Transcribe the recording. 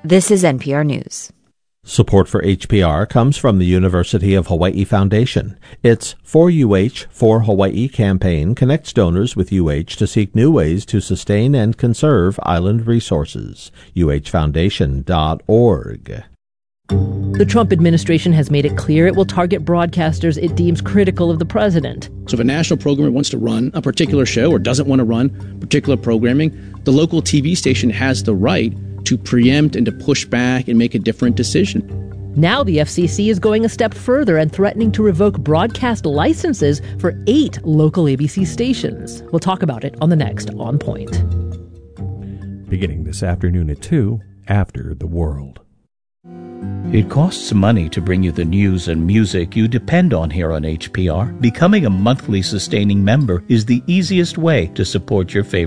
This is NPR News. Support for HPR comes from the University of Hawaii Foundation. Its For UH for Hawaii campaign connects donors with UH to seek new ways to sustain and conserve island resources. uhfoundation.org. The Trump administration has made it clear it will target broadcasters it deems critical of the president. So if a national programmer wants to run a particular show or doesn't want to run particular programming, the local TV station has the right to preempt and to push back and make a different decision. Now the FCC is going a step further and threatening to revoke broadcast licenses for 8 local ABC stations. We'll talk about it on the next On Point. Beginning this afternoon at 2, After the World. It costs money to bring you the news and music you depend on here on HPR. Becoming a monthly sustaining member is the easiest way to support your favorite